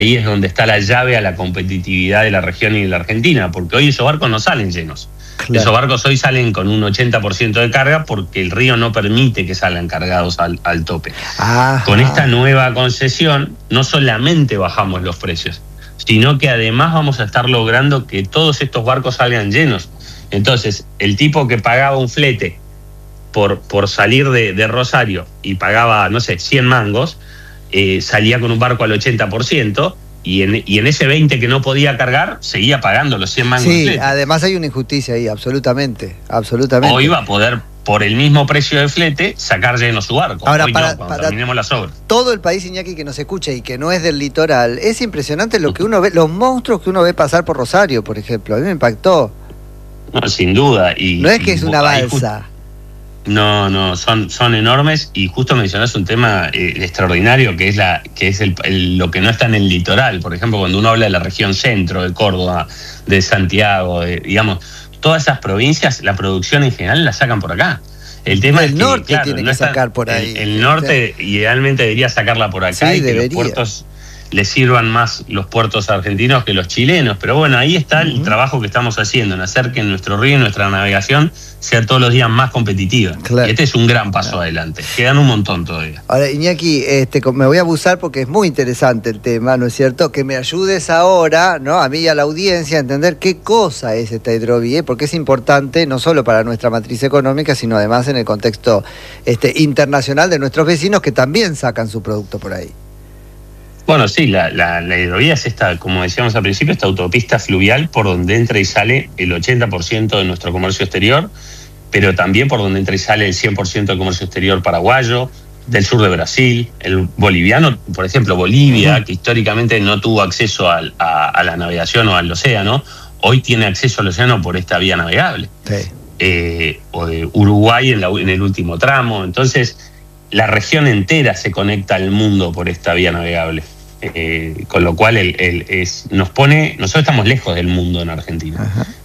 ahí es donde está la llave a la competitividad de la región y de la Argentina, porque hoy esos barcos no salen llenos. Claro. Esos barcos hoy salen con un 80% de carga porque el río no permite que salgan cargados al tope. Ajá. Con esta nueva concesión no solamente bajamos los precios, sino que además vamos a estar logrando que todos estos barcos salgan llenos. Entonces, el tipo que pagaba un flete por salir de Rosario y pagaba, no sé, 100 mangos, salía con un barco al 80%, y en ese 20 que no podía cargar, seguía pagando los 100 mangos. Sí, además hay una injusticia ahí, absolutamente. Hoy va a poder, por el mismo precio de flete, sacar lleno su barco. Ahora, hoy para terminemos las obras. Todo el país, Iñaki, que nos escucha y que no es del litoral, es impresionante lo que uno ve, los monstruos que uno ve pasar por Rosario, por ejemplo. A mí me impactó. No, sin duda. No es que es una balsa. No, son enormes, y justo mencionás un tema extraordinario que es lo que no está en el litoral. Por ejemplo, cuando uno habla de la región centro, de Córdoba, de Santiago, digamos, todas esas provincias, la producción en general la sacan por acá. El tema es que, norte, claro, tiene no que sacar por ahí. El norte idealmente debería sacarla por acá, sí, y que debería. los puertos le sirvan más los puertos argentinos que los chilenos. Pero bueno, ahí está el trabajo que estamos haciendo, en hacer que nuestro río y nuestra navegación sea todos los días más competitiva. Claro. Y este es un gran paso adelante. Quedan un montón todavía. Ahora, Iñaki, me voy a abusar porque es muy interesante el tema, ¿no es cierto? Que me ayudes ahora, ¿no?, a mí y a la audiencia, a entender qué cosa es esta hidrovía, porque es importante no solo para nuestra matriz económica, sino además en el contexto internacional de nuestros vecinos que también sacan su producto por ahí. Bueno, sí, la hidrovía es esta, como decíamos al principio, esta autopista fluvial por donde entra y sale el 80% de nuestro comercio exterior, pero también por donde entra y sale el 100% del comercio exterior paraguayo, del sur de Brasil, el boliviano, por ejemplo, Bolivia, que históricamente no tuvo acceso a la navegación o al océano, hoy tiene acceso al océano por esta vía navegable. Sí. O de Uruguay en el último tramo. Entonces, la región entera se conecta al mundo por esta vía navegable. Con lo cual nosotros estamos lejos del mundo en Argentina.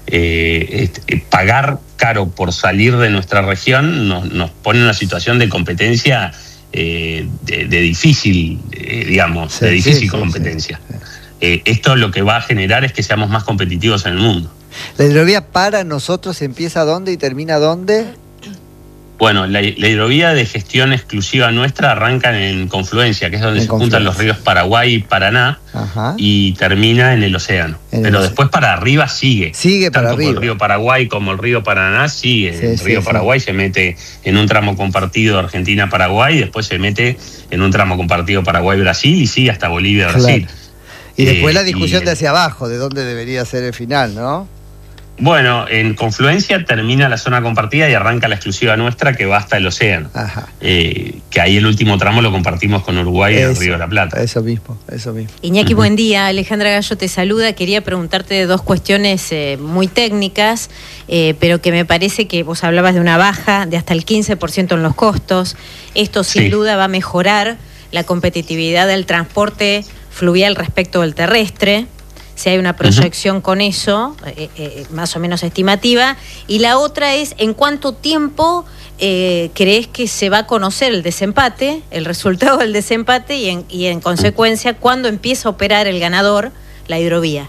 Pagar caro por salir de nuestra región nos pone en una situación de competencia de difícil, digamos, de difícil competencia. Esto lo que va a generar es que seamos más competitivos en el mundo. ¿La hidrovía para nosotros empieza dónde y termina dónde? Bueno, la hidrovía de gestión exclusiva nuestra arranca en Confluencia, que es donde se juntan los ríos Paraguay y Paraná. Ajá. Y termina en el océano. Pero después para arriba sigue. Sigue para arriba. Tanto el río Paraguay como el río Paraná sigue. Sí, el río Paraguay se mete en un tramo compartido Argentina-Paraguay, y después se mete en un tramo compartido Paraguay-Brasil y sigue hasta Bolivia-Brasil. Claro. Y después la discusión de hacia abajo, de dónde debería ser el final, ¿no? Bueno, en Confluencia termina la zona compartida y arranca la exclusiva nuestra, que va hasta el océano. Ajá. Que ahí el último tramo lo compartimos con Uruguay y el Río de la Plata. Eso mismo. Iñaki, buen día. Alejandra Gallo te saluda. Quería preguntarte dos cuestiones muy técnicas, pero que me parece que vos hablabas de una baja de hasta el 15% en los costos. Esto sin duda va a mejorar la competitividad del transporte fluvial respecto del terrestre. Si hay una proyección con eso, más o menos estimativa. Y la otra es, ¿en cuánto tiempo crees que se va a conocer el desempate, el resultado del desempate, y en consecuencia, cuándo empieza a operar el ganador, la hidrovía?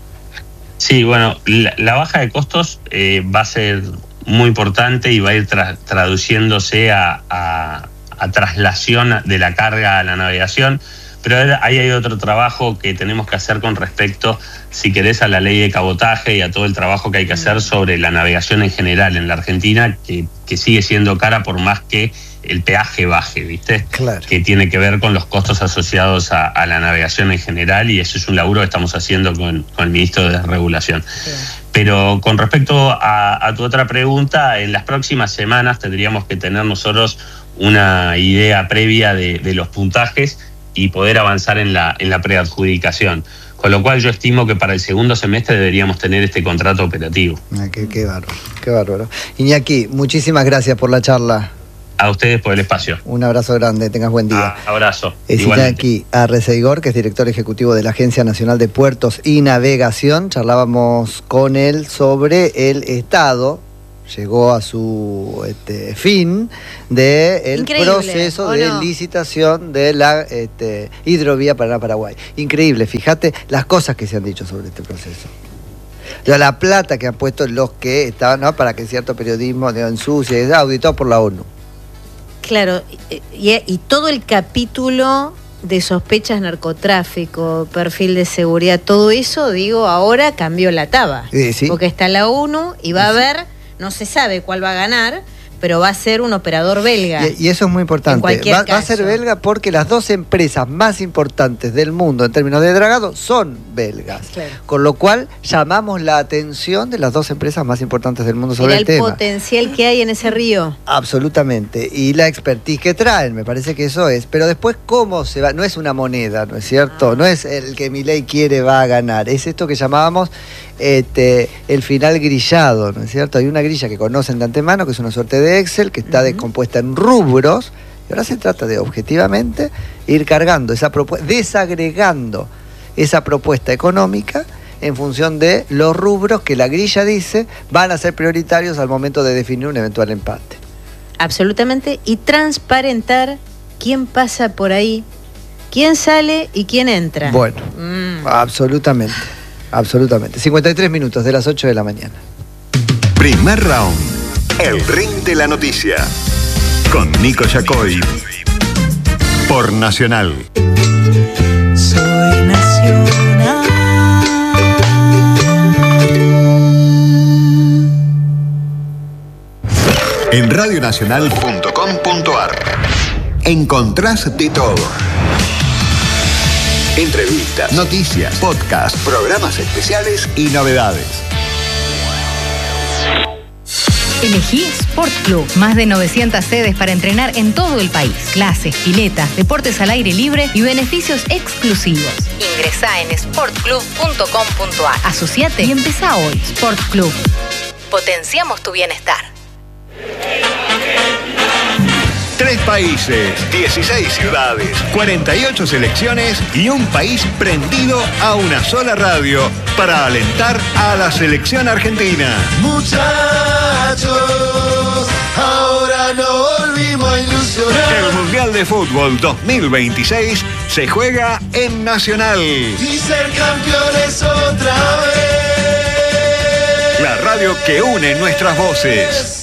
Sí, bueno, la baja de costos va a ser muy importante y va a ir traduciéndose a traslación de la carga a la navegación. Pero ahí hay otro trabajo que tenemos que hacer con respecto, si querés, a la ley de cabotaje y a todo el trabajo que hay que hacer sobre la navegación en general en la Argentina, que sigue siendo cara por más que el peaje baje, ¿viste? Claro. Que tiene que ver con los costos asociados a la navegación en general, y eso es un laburo que estamos haciendo con el ministro de Regulación. Sí. Pero con respecto a tu otra pregunta, en las próximas semanas tendríamos que tener nosotros una idea previa de los puntajes y poder avanzar en la preadjudicación. Con lo cual yo estimo que para el segundo semestre deberíamos tener este contrato operativo. Qué bárbaro. Iñaki, muchísimas gracias por la charla. A ustedes por el espacio. Un abrazo grande, tengas buen día. Abrazo. Es Iñaki Arreceigor, que es director ejecutivo de la Agencia Nacional de Puertos y Navegación. Charlábamos con él sobre el estado llegó a su fin del proceso de licitación de la hidrovía Paraná-Paraguay. Increíble, fíjate las cosas que se han dicho sobre este proceso. La plata que han puesto los que estaban, ¿no?, para que cierto periodismo ensucie, auditado por la ONU. Claro, y todo el capítulo de sospechas, narcotráfico, perfil de seguridad, todo eso, digo, ahora cambió la taba. Sí. Porque está la ONU y va a haber, no se sabe cuál va a ganar, pero va a ser un operador belga. Y eso es muy importante. Va a ser belga porque las dos empresas más importantes del mundo en términos de dragado son belgas. Claro. Con lo cual llamamos la atención de las dos empresas más importantes del mundo sobre el tema. El potencial que hay en ese río. Absolutamente. Y la expertise que traen, me parece que eso es. Pero después, ¿cómo se va? No es una moneda, ¿no es cierto? No es el que Milei quiere va a ganar. Es esto que llamábamos el final grillado, ¿no es cierto? Hay una grilla que conocen de antemano, que es una suerte de Excel, que está descompuesta en rubros, y ahora se trata de objetivamente ir cargando esa propuesta, desagregando esa propuesta económica en función de los rubros que la grilla dice van a ser prioritarios al momento de definir un eventual empate. Absolutamente, y transparentar quién pasa por ahí, quién sale y quién entra. Bueno, absolutamente. 53 minutos de las 8 de la mañana. Primer round. El ring de la noticia. Con Nico Yacoy. Por Nacional. Soy Nacional. En radionacional.com.ar encontrás de todo. Entrevistas, noticias, podcast, programas especiales y novedades. Elegí Sport Club. Más de 900 sedes para entrenar en todo el país. Clases, piletas, deportes al aire libre y beneficios exclusivos. Ingresá en sportclub.com.ar. Asociate y empezá hoy. Sport Club. Potenciamos tu bienestar. 3 países, 16 ciudades, 48 selecciones y un país prendido a una sola radio para alentar a la selección argentina. Muchachos, ahora no volvimos a ilusionar. El Mundial de Fútbol 2026 se juega en Nacional. Y ser campeones otra vez. La radio que une nuestras voces.